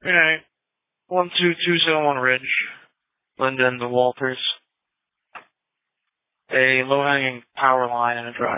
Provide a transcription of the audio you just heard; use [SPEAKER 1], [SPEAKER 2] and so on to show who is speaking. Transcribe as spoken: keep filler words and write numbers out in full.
[SPEAKER 1] Alright. one two two seven one Ridge. Linden to Walters. A low-hanging power line and a drive.